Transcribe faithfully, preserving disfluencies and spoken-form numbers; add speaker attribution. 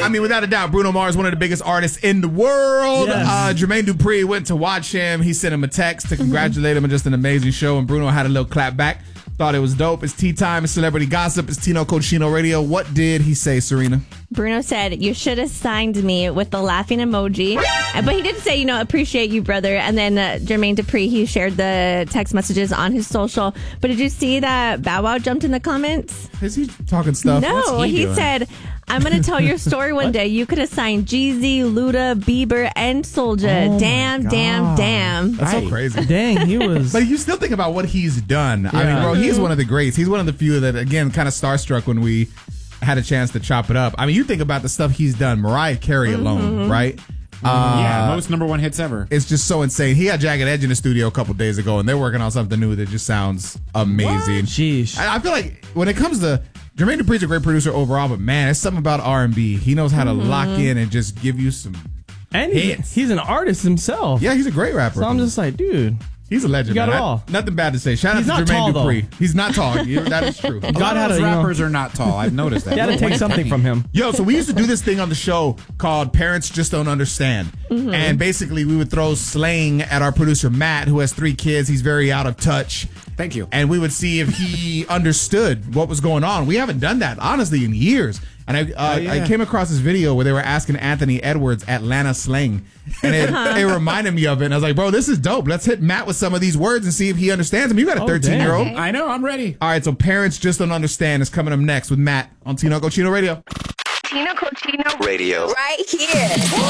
Speaker 1: I mean, without a doubt, Bruno Mars, one of the biggest artists in the world.
Speaker 2: Yes.
Speaker 1: Uh, Jermaine Dupri went to watch him. He sent him a text to congratulate him on just an amazing show, and Bruno had a little clap back. Thought it was dope. It's tea time. It's celebrity gossip. It's Tino Cochino Radio. What did he say, Serena?
Speaker 3: Bruno said, you should have signed me with the laughing emoji. But he did say, you know, appreciate you, brother. And then uh, Jermaine Dupri, he shared the text messages on his social. But did you see that Bow Wow jumped in the comments?
Speaker 1: Is he talking stuff?
Speaker 3: No,
Speaker 1: What's
Speaker 3: he,
Speaker 1: doing?
Speaker 3: said, I'm going to tell your story one day. You could have signed Jeezy, Luda, Bieber, and Soulja.
Speaker 1: Oh
Speaker 3: damn,
Speaker 1: my
Speaker 3: damn,
Speaker 1: God.
Speaker 3: damn.
Speaker 1: That's so crazy.
Speaker 2: Dang, he was.
Speaker 1: But you still think about what he's done. I mean,
Speaker 2: Yeah.
Speaker 1: bro, he's one of the greats. He's one of the few that, again, kind of starstruck when we had a chance to chop it up. I mean, you think about the stuff he's done. Mariah Carey alone, right? Uh,
Speaker 4: yeah, most number one hits ever.
Speaker 1: It's just so insane. He had Jagged Edge in the studio a couple days ago, and they're working on something new that just sounds amazing.
Speaker 2: Sheesh.
Speaker 1: I, I feel like when it comes to Jermaine Dupri's a great producer overall, but man, it's something about R and B. He knows how to lock in and just give you some.
Speaker 2: And he,
Speaker 1: hits.
Speaker 2: he's an artist himself.
Speaker 1: Yeah, he's a great rapper.
Speaker 2: So I'm just like, dude.
Speaker 1: He's a legend.
Speaker 2: You got
Speaker 1: man.
Speaker 2: it all.
Speaker 1: I- nothing bad to say. Shout
Speaker 2: He's
Speaker 1: out
Speaker 2: not
Speaker 1: to Jermaine
Speaker 2: tall, though.
Speaker 1: Dupri. He's not tall. You- that is true.
Speaker 4: A lot
Speaker 2: God
Speaker 4: of
Speaker 2: had
Speaker 4: those
Speaker 2: a, you know-
Speaker 4: rappers are not tall. I've noticed that.
Speaker 2: You got to take something from him.
Speaker 1: Yo, so we used to do this thing on the show called Parents Just Don't Understand. And basically, we would throw slang at our producer, Matt, who has three kids. He's very out of touch.
Speaker 4: Thank you.
Speaker 1: And we would see if he understood what was going on. We haven't done that, honestly, in years. And I, uh,
Speaker 4: Oh, yeah.
Speaker 1: I came across this video where they were asking Anthony Edwards Atlanta slang. And it, it reminded me of it. And I was like, bro, this is dope. Let's hit Matt with some of these words and see if he understands them. You got a
Speaker 2: Oh,
Speaker 1: thirteen-year-old.
Speaker 2: damn.
Speaker 4: I know. I'm ready.
Speaker 1: All right, so Parents Just Don't Understand is coming up next with Matt on Tino Cochino Radio.
Speaker 5: Tino Cochino
Speaker 6: Radio.
Speaker 5: right here.